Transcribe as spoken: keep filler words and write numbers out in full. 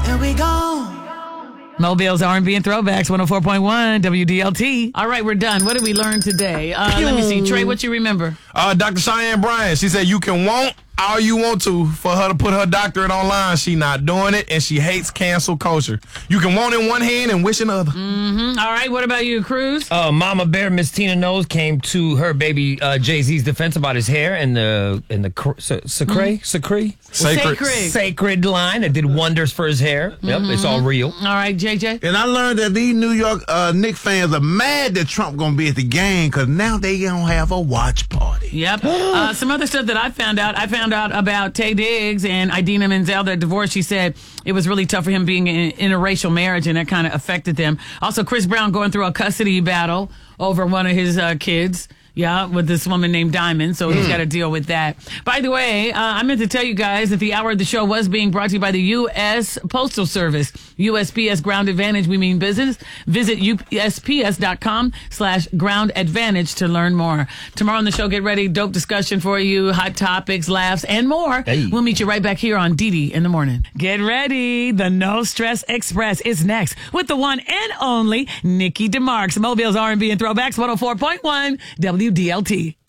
till we gone. Mobile's R and B and Throwbacks, one oh four point one W D L T. All right, we're done. What did we learn today? Uh, let me see. Trey, what you remember? Uh, Doctor Cheyenne Bryan, she said you can want all you want to for her to put her doctorate online. She not doing it, and she hates cancel culture. You can want in one hand and wish in the other. Mm-hmm. All right, what about you, Cruz? Uh, Mama Bear, Miss Tina Knowles, came to her baby uh, Jay-Z's defense about his hair and the and the cr- s- sacre, Mm-hmm. sacre, Sacred. Sacred. sacred line that did wonders for his hair. Yep, it's all real. All right, J J. And I learned that these New York uh, Knicks fans are mad that Trump going to be at the game because now they going to have a watch party. Yep. uh, some other stuff that I found out. I found out about Tay Diggs and Idina Menzel, their divorce. She said it was really tough for him being in an interracial marriage, and that kind of affected them. Also, Chris Brown going through a custody battle over one of his uh, kids. Yeah, with this woman named Diamond, so he's got to deal with that. By the way, uh, I meant to tell you guys that the hour of the show was being brought to you by the U S Postal Service. U S P S Ground Advantage, we mean business. Visit U S P S dot com slash ground advantage to learn more. Tomorrow on the show, get ready. Dope discussion for you, hot topics, laughs, and more. Hey. We'll meet you right back here on D D in the morning. Get ready. The No Stress Express is next with the one and only Nikki DeMarks. Mobile's R and B and Throwbacks, one oh four point one W D L T.